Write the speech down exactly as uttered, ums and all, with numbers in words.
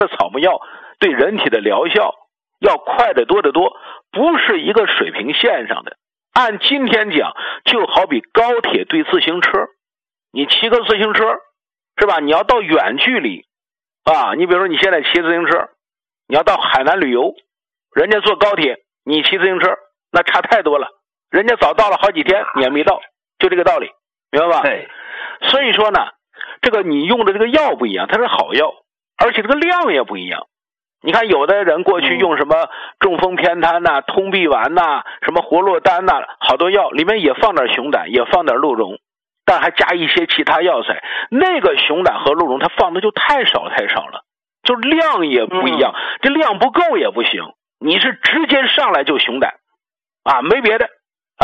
的草木药对人体的疗效要快得多得多，不是一个水平线上的。按今天讲，就好比高铁对自行车，你骑个自行车是吧？你要到远距离啊，你比如说你现在骑自行车，你要到海南旅游，人家坐高铁，你骑自行车，那差太多了，人家早到了好几天，你还没到，就这个道理，明白吧？ 对。 所以说呢，这个你用的这个药不一样，它是好药，而且这个量也不一样。你看有的人过去用什么中风偏瘫呐、通臂丸呐、什么活络丹呐，好多药里面也放点熊胆，也放点鹿茸，但还加一些其他药材。那个熊胆和鹿茸它放的就太少太少了，就量也不一样，这量不够也不行。你是直接上来就熊胆啊，没别的，